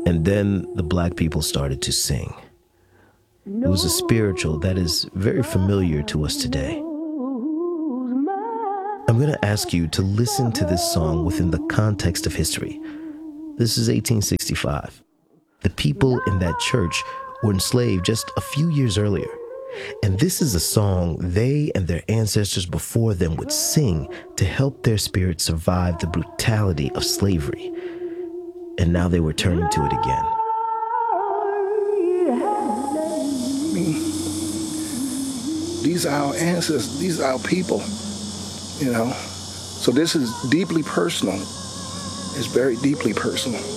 And then the black people started to sing. It was a spiritual that is very familiar to us today. I'm going to ask you to listen to this song within the context of history. This is 1865. The people in that church were enslaved just a few years earlier. And this is a song they and their ancestors before them would sing to help their spirits survive the brutality of slavery. And now they were turning to it again. These are our ancestors, these are our people, you know. So this is deeply personal. It's very deeply personal.